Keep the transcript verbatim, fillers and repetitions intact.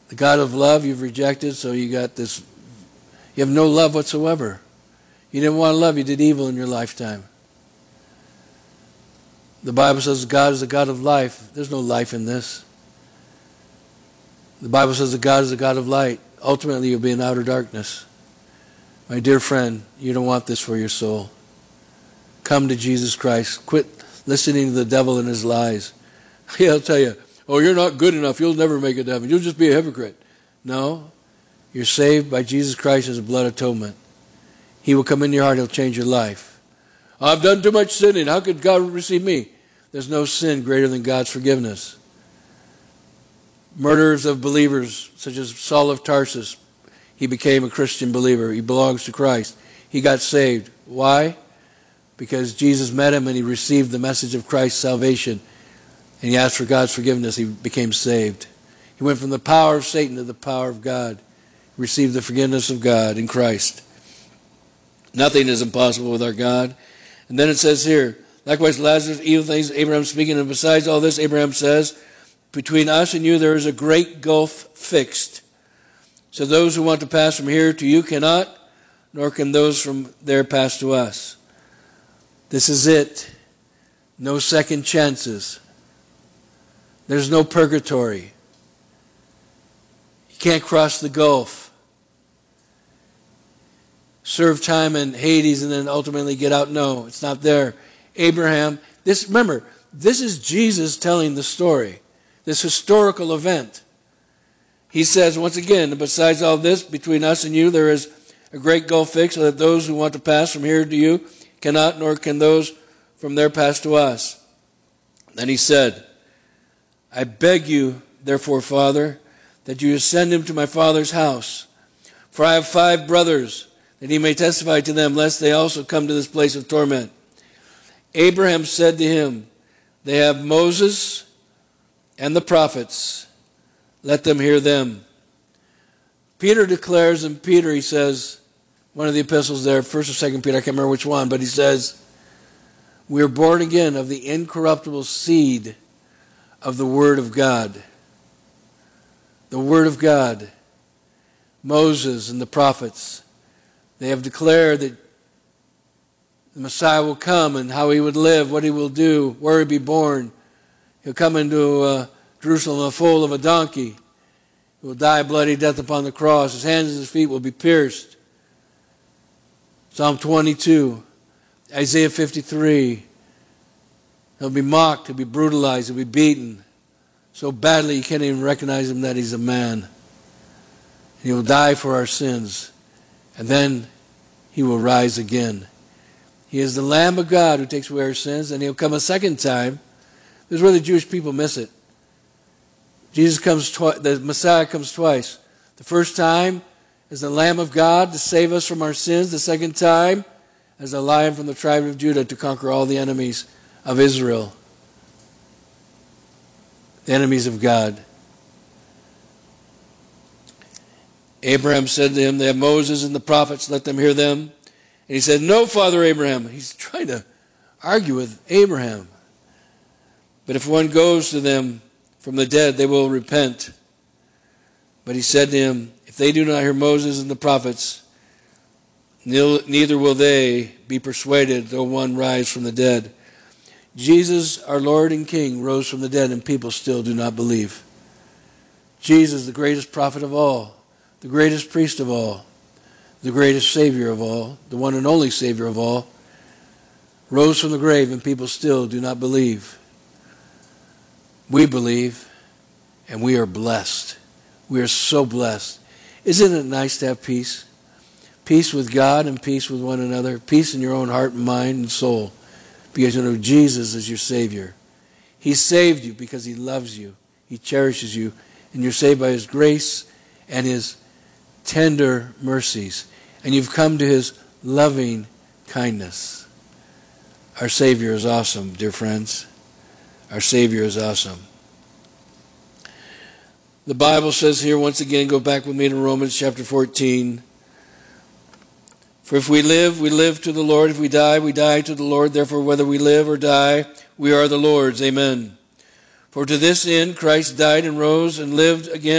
The God of love you've rejected, so you got this, you have no love whatsoever. You didn't want to love, you did evil in your lifetime. The Bible says God is a God of life. There's no life in this. The Bible says that God is a God of light. Ultimately, you'll be in outer darkness. My dear friend, you don't want this for your soul. Come to Jesus Christ. Quit listening to the devil and his lies. He'll tell you, oh, you're not good enough. You'll never make it to heaven. You'll just be a hypocrite. No, you're saved by Jesus Christ as a blood atonement. He will come in your heart. He'll change your life. I've done too much sinning. How could God receive me? There's no sin greater than God's forgiveness. Murderers of believers, such as Saul of Tarsus, he became a Christian believer. He belongs to Christ. He got saved. Why? Because Jesus met him and he received the message of Christ's salvation. And he asked for God's forgiveness. He became saved. He went from the power of Satan to the power of God. He received the forgiveness of God in Christ. Nothing is impossible with our God. And then it says here, likewise Lazarus, evil things, Abraham speaking, and besides all this, Abraham says, between us and you there is a great gulf fixed. So those who want to pass from here to you cannot, nor can those from there pass to us. This is it. No second chances. There's no purgatory. You can't cross the gulf. Serve time in Hades and then ultimately get out. No, it's not there. Abraham, this, remember, this is Jesus telling the story, this historical event. He says, once again, besides all this, between us and you, there is a great gulf fixed, so that those who want to pass from here to you cannot, nor can those from there pass to us. Then he said, I beg you, therefore, Father, that you send him to my father's house. For I have five brothers, that he may testify to them, lest they also come to this place of torment. Abraham said to him, they have Moses and the prophets. Let them hear them. Peter declares, in Peter he says, one of the epistles there, first or second Peter, I can't remember which one, but he says, we are born again of the incorruptible seed of the Word of God. The Word of God. Moses and the prophets, they have declared that the Messiah will come and how he would live, what he will do, where he'll be born. He'll come into uh, Jerusalem, a foal of a donkey. He will die a bloody death upon the cross. His hands and his feet will be pierced. Psalm twenty-two, Isaiah fifty-three. He'll be mocked, he'll be brutalized, he'll be beaten so badly you can't even recognize him that he's a man. He will die for our sins, and then he will rise again. He is the Lamb of God who takes away our sins, and he'll come a second time. This is where the Jewish people miss it. Jesus comes twice, the Messiah comes twice. The first time as the Lamb of God to save us from our sins. The second time as a Lion from the tribe of Judah to conquer all the enemies of Israel. The enemies of God. Abraham said to him, they have Moses and the prophets, let them hear them. And he said, no, Father Abraham. He's trying to argue with Abraham. But if one goes to them from the dead, they will repent. But he said to him, if they do not hear Moses and the prophets, neither will they be persuaded, though one rise from the dead. Jesus, our Lord and King, rose from the dead, and people still do not believe. Jesus, the greatest prophet of all, the greatest priest of all, the greatest Savior of all, the one and only Savior of all, rose from the grave, and people still do not believe. We believe, and we are blessed. We are so blessed. Isn't it nice to have peace? Peace with God and peace with one another. Peace in your own heart and mind and soul. Because you know Jesus is your Savior. He saved you because he loves you. He cherishes you. And you're saved by his grace and his tender mercies. And you've come to his loving kindness. Our Savior is awesome, dear friends. Our Savior is awesome. The Bible says here, once again, go back with me to Romans chapter fourteen. For if we live, we live to the Lord. If we die, we die to the Lord. Therefore, whether we live or die, we are the Lord's. Amen. For to this end Christ died and rose and lived again